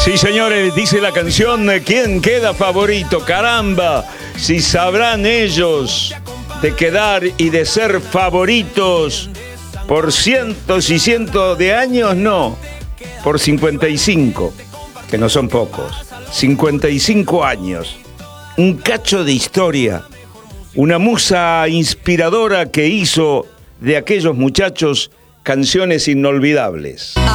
Sí, señores, dice la canción, ¿quién queda favorito? Caramba, si sabrán ellos de quedar y de ser favoritos por cientos y cientos de años, no, por 55, que no son pocos, 55 años, un cacho de historia, una musa inspiradora que hizo de aquellos muchachos canciones inolvidables.